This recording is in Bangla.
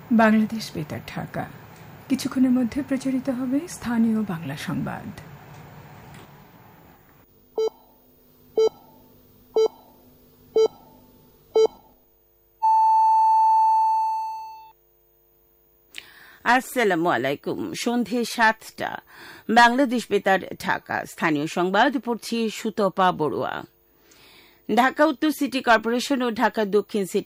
বাংলাদেশ বেতার ঢাকা। কিছুক্ষণের মধ্যে প্রচারিত হবে স্থানীয় বাংলা সংবাদ। আসসালামু আলাইকুম। সন্ধে 7টা। বাংলাদেশ বেতার ঢাকা। স্থানীয় সংবাদ পড়ছি সুতপা বড়ুয়া। ঢাকা উত্তর সিটি কর্পোরেশন ও ঢাকা দক্ষিণ সিটি